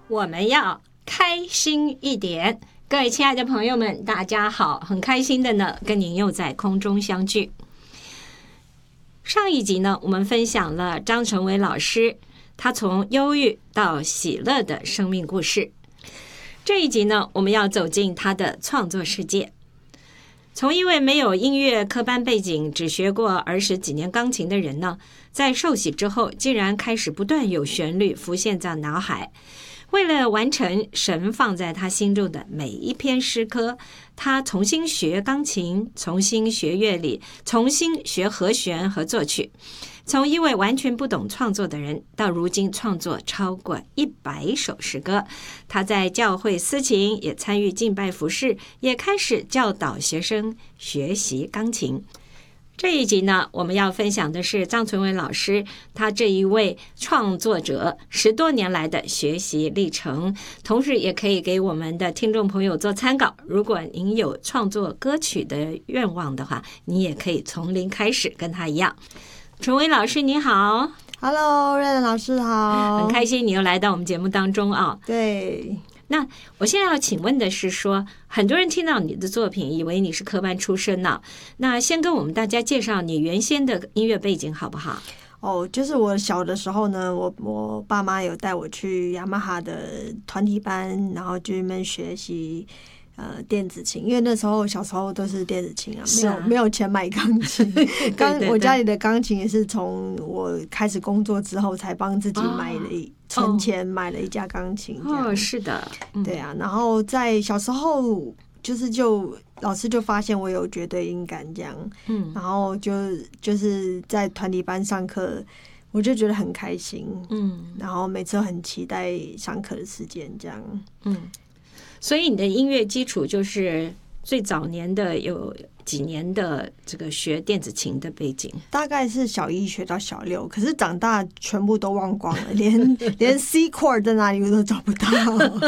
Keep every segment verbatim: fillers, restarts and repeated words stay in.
我们要开心一点。各位亲爱的朋友们，大家好，很开心的呢，跟您又在空中相聚。上一集呢，我们分享了张成伟老师他从忧郁到喜乐的生命故事。这一集呢，我们要走进他的创作世界。从一位没有音乐科班背景，只学过儿时几年钢琴的人呢，在受洗之后，竟然开始不断有旋律浮现在脑海。为了完成神放在他心中的每一篇诗歌，他重新学钢琴，重新学乐理，重新学和弦和作曲。从一位完全不懂创作的人，到如今创作超过一百首诗歌。他在教会司琴，也参与敬拜服事，也开始教导学生学习钢琴。这一集呢，我们要分享的是张纯伟老师他这一位创作者十多年来的学习历程，同时也可以给我们的听众朋友做参考。如果您有创作歌曲的愿望的话，你也可以从零开始，跟他一样。纯伟老师你好。 Hello， 瑞仁老师好， 很开心你又来到我们节目当中啊。 对， 那我现在要请问的是说，很多人听到你的作品以为你是科班出身呢，那先跟我们大家介绍你原先的音乐背景好不好？ 哦，就是我小的时候呢，我我爸妈有带我去雅马哈的团体班，然后去那边学习呃电子琴，因为那时候小时候都是电子琴啊，没有、啊、没有钱买钢琴。刚我家里的钢琴也是从我开始工作之后才帮自己买了一、哦存钱买了一架钢琴这样。 哦，是的、嗯、 对啊，然后在小时候就是就老师就发现我有绝对音感这样，嗯，然后就就是在团体班上课，我就觉得很开心，嗯，然后每次都很期待上课的时间这样， 嗯，所以你的音乐基础就是最早年的有几年的这个学电子琴的背景， 大概是小一学到小六，可是长大全部都忘光了，连连 C chord 在哪里我都找不到。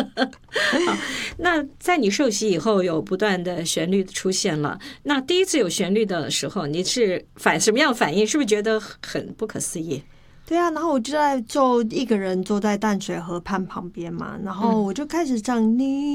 那在你受洗以后，有不断的旋律出现了。那第一次有旋律的时候，你是反什么样的反应？是不是觉得很不可思议？ 对啊，然后我就在就一个人坐在淡水河畔旁边嘛，然后我就开始唱你